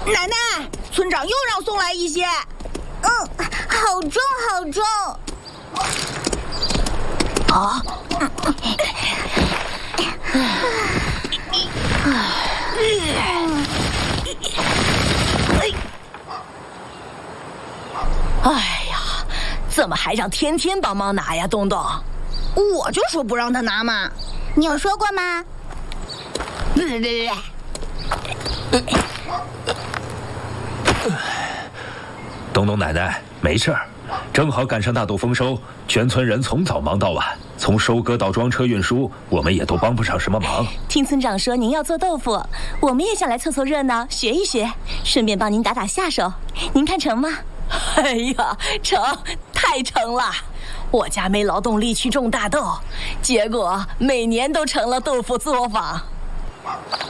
奶奶，村长又让送来一些。 好重好重。 啊！哎呀，怎么还让天天帮忙拿呀，东东？ 我就说不让他拿嘛。 你有说过吗？ 东东奶奶没事儿，正好赶上大豆丰收，全村人从早忙到晚，从收割到装车运输，我们也都帮不上什么忙。 听村长说您要做豆腐，我们也想来凑凑热闹，学一学，顺便帮您打打下手，您看成吗？哎呀，成，太成了！我家没劳动力去种大豆，结果每年都成了豆腐作坊。